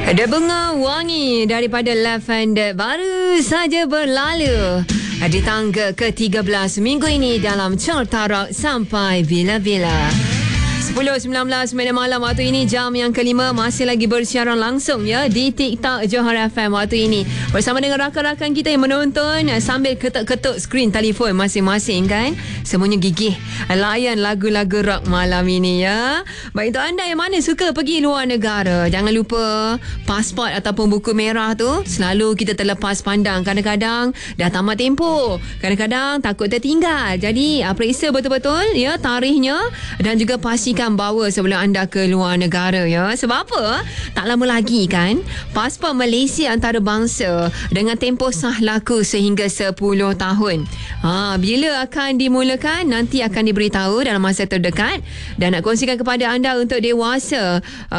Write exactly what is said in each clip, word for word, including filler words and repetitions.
Ada bunga wangi daripada Lavender baru saja berlalu di tangga ke tiga belas minggu ini dalam Carta Rock Sampai Bila-Bila. sepuluh sembilan belas minit malam waktu ini, jam yang kelima, masih lagi bersiaran langsung ya di TikTok Johor F M waktu ini bersama dengan rakan-rakan kita yang menonton sambil ketuk-ketuk skrin telefon masing-masing kan. Semuanya gigih layan lagu-lagu rock malam ini ya. Baik, untuk anda yang mana suka pergi luar negara, jangan lupa pasport ataupun buku merah tu selalu kita terlepas pandang. Kadang-kadang dah tamat tempoh, kadang-kadang takut tertinggal. Jadi periksa betul-betul ya tarikhnya dan juga pasti bawa sebelum anda ke luar negara ya. Sebab apa? Tak lama lagi kan pasport Malaysia antarabangsa dengan tempoh sah laku sehingga sepuluh tahun. Ha, bila akan dimulakan nanti akan diberitahu dalam masa terdekat, dan nak kongsikan kepada anda untuk dewasa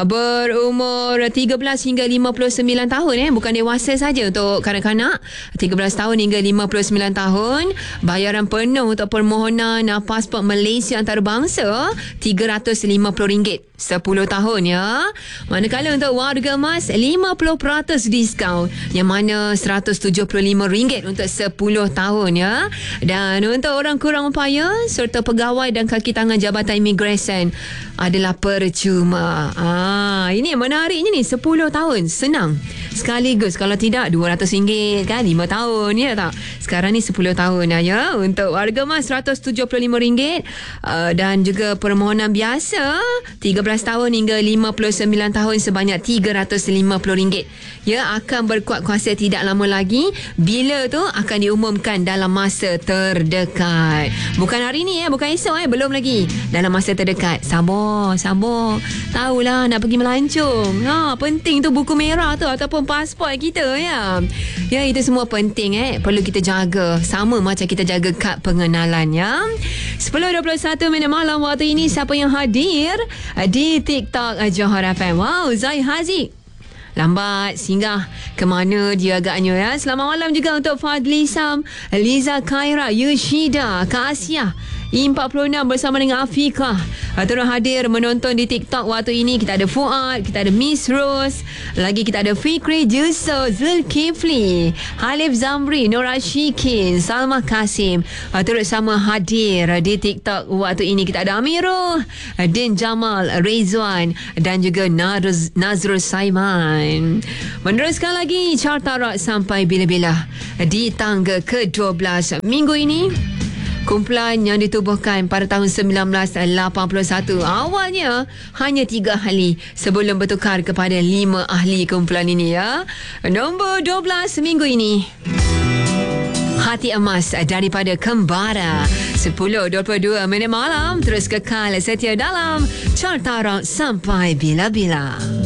berumur tiga belas hingga lima puluh sembilan tahun eh bukan dewasa saja, untuk kanak-kanak tiga belas tahun hingga lima puluh sembilan tahun. Bayaran penuh untuk permohonan pasport Malaysia antarabangsa tiga ratus lima puluh ringgit sepuluh tahun ya. Manakala untuk warga emas lima puluh peratus diskaun, yang mana seratus tujuh puluh lima ringgit untuk sepuluh tahun ya. Dan untuk orang kurang upaya serta pegawai dan kaki tangan Jabatan Imigresen adalah percuma. Ah, ini yang menariknya ni, sepuluh tahun senang sekaligus, kalau tidak dua ratus ringgit kan, lima tahun ya tak. Sekarang ni sepuluh tahun ya. Untuk warga emas seratus tujuh puluh lima ringgit uh, dan juga permohonan biasa tiga belas tahun hingga lima puluh sembilan tahun sebanyak tiga ratus lima puluh ringgit. Ya, akan berkuat kuasa tidak lama lagi. Bila tu akan diumumkan dalam masa terdekat. Bukan hari ni ya, bukan esok eh, belum lagi. Dalam masa terdekat. Sabar, sabar. Tahulah nak pergi melancong. Ha, penting tu buku merah tu ataupun pasport kita ya. Ya, itu semua penting eh. Perlu kita jaga. Sama macam kita jaga kad pengenalan ya. sepuluh dua puluh satu minit malam waktu ini, siapa yang hadir di TikTok Johor F M? Wow, Zai Haziq. Lambat singgah ke mana dia agaknya ya. Selamat malam juga untuk Fadli Sam, Liza Khaira, Yushida, Kak Asia I empat puluh enam bersama dengan Afiqah turut hadir menonton di TikTok waktu ini. Kita ada Fuad, kita ada Miss Rose, lagi kita ada Fikri Juso, Zulkifli, Halif Zamri, Nora Shikin, Salma Kasim turut sama hadir di TikTok waktu ini. Kita ada Amirul, Din Jamal, Rizwan dan juga Naz- Nazrul Saiman. Meneruskan lagi Carta Rock Sampai Bila-Bila di tangga ke dua belas minggu ini. Kumpulan yang ditubuhkan pada tahun sembilan belas lapan puluh satu awalnya hanya tiga ahli sebelum bertukar kepada lima ahli kumpulan ini ya. Nombor dua belas minggu ini, Hati Emas daripada Kembara. Sepuluh dua puluh dua minit malam, terus kekal setia dalam Carta Rock Sampai Bila-Bila.